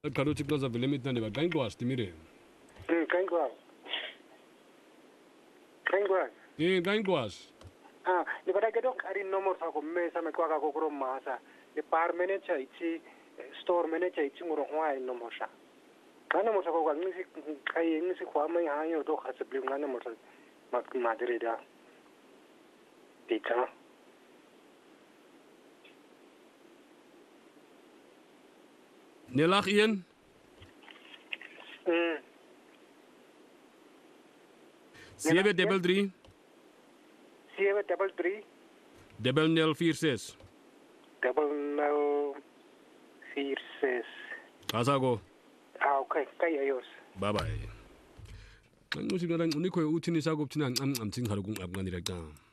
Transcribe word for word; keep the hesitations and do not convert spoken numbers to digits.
Karuchi Plaza Vilimit Nani, but Gangwas, Timire. Gangwas. Gangwas. Eh, Gangwas. Ah, the Badagadok are in no more of Mesa Makwaka Gogro Masa, the par manager, it's store manager, it's more wine no more. Animals of music, music, Kwame, I do has a blue animals, Madrida. Pizza. Nelach Ian? Hmm. Sieve double three. Sieve double three. Double nil vier zes. Double nil vier zes. Asago. Ah, okay. Kaya ayos. Bye bye. Ang musik na lang unikoy utin ni sagop tinang am am ting harugong abgan direkta.